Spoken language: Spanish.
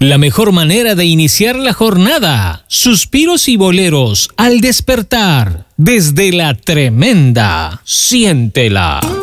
La mejor manera de iniciar la jornada. Suspiros y boleros al despertar. Desde la tremenda. Siéntela.